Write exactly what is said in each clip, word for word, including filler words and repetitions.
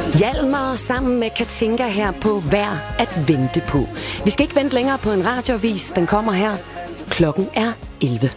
Hjalmar sammen med Katinka her på Værd at vente på. Vi skal ikke vente længere på en radioavis. Den kommer her. Klokken er elleve.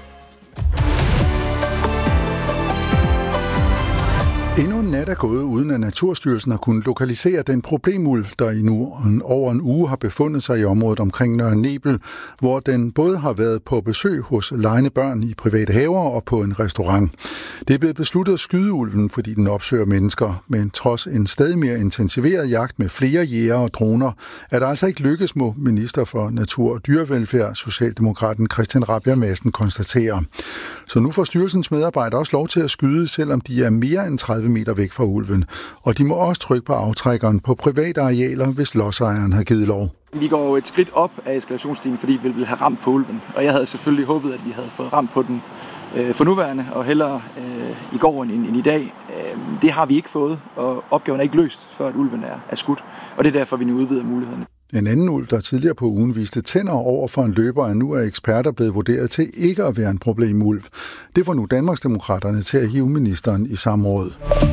Endnu en nat er gået, uden at Naturstyrelsen har kunnet lokalisere den problemulv, der i nu over en uge har befundet sig i området omkring Nørre Nebel, hvor den både har været på besøg hos legende børn i private haver og på en restaurant. Det er blevet besluttet at skyde ulven, fordi den opsøger mennesker, men trods en stadig mere intensiveret jagt med flere jæger og droner, er der altså ikke lykkes, må minister for Natur og Dyrevelfærd, Socialdemokraten Christian Rabjerg Madsen, konstatere. Så nu får styrelsens medarbejdere også lov til at skyde, selvom de er mere end tredive meter væk fra ulven. Og de må også trykke på aftrækkeren på private arealer, hvis lodsejeren har givet lov. Vi går jo et skridt op af eskalationsstigen, fordi vi ville have ramt på ulven. Og jeg havde selvfølgelig håbet, at vi havde fået ramt på den øh, for nuværende, og hellere øh, i går end, end i dag. Øh, det har vi ikke fået, og opgaven er ikke løst, før at ulven er, er skudt. Og det er derfor, vi nu udvider mulighederne. En anden ulv, der tidligere på ugen viste tænder over for en løber, er nu af eksperter blevet vurderet til ikke at være en problemulv. Det får nu Danmarksdemokraterne til at hive ministeren i samråd.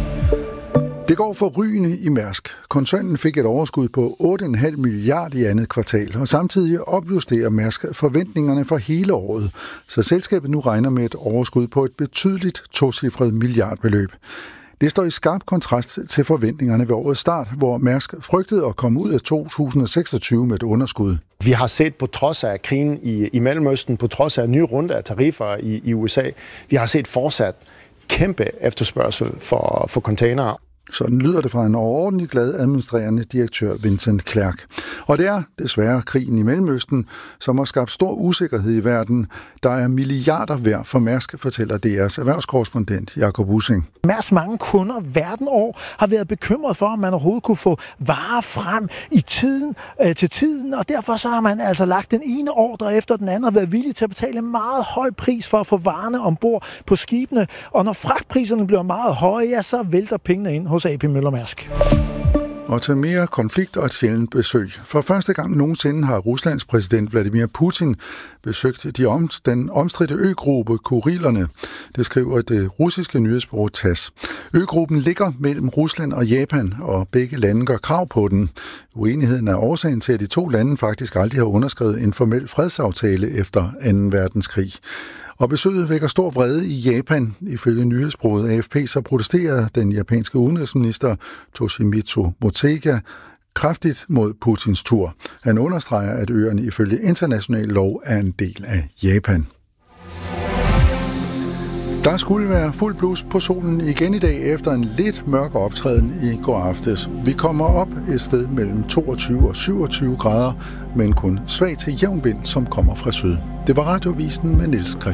Det går forrygende i Mærsk. Koncernen fik et overskud på otte komma fem milliarder i andet kvartal, og samtidig opjusterer Mærsk forventningerne for hele året, så selskabet nu regner med et overskud på et betydeligt tocifret milliardbeløb. Det står i skarp kontrast til forventningerne ved årets start, hvor Mærsk frygtede at komme ud af to tusind og seksogtyve med et underskud. Vi har set på trods af krigen i, i Mellemøsten, på trods af nye runde af tariffer i, i U S A, vi har set fortsat kæmpe efterspørgsel for, for containere. Sådan lyder det fra en overordentlig glad administrerende direktør Vincent Clerc. Og det er desværre krigen i Mellemøsten, som har skabt stor usikkerhed i verden. Der er milliarder værd for Mærsk, fortæller D R's erhvervskorrespondent Jakob Ussing. Mærsk mange kunder verden over har været bekymret for, om man overhovedet kunne få varer frem i tiden, øh, til tiden, og derfor så har man altså lagt den ene ordre efter den anden og været villig til at betale en meget høj pris for at få varerne ombord på skibene. Og når fragtpriserne bliver meget høje, ja, så vælter pengene ind hos A P Møller Mærsk. Og til mere konflikt og et sjældent besøg. For første gang nogensinde har Ruslands præsident Vladimir Putin besøgt de om, den omstridte øgruppe Kurillerne. Det skriver det russiske nyhedsbureau T A S S. Øgruppen ligger mellem Rusland og Japan, og begge lande gør krav på den. Uenigheden er årsagen til, at de to lande faktisk aldrig har underskrevet en formel fredsaftale efter anden verdenskrig. Og besøget vækker stor vrede i Japan. Ifølge nyhedsbureauet A F P så protesterer den japanske udenrigsminister Toshimitsu Motegi kraftigt mod Putins tur. Han understreger, at øerne ifølge international lov er en del af Japan. Der skulle være fuld blus på solen igen i dag efter en lidt mørk optræden i går aftes. Vi kommer op et sted mellem toogtyve og syvogtyve grader, men kun svag til jævn vind, som kommer fra syd. Det var Radiovisen med Niels Christian.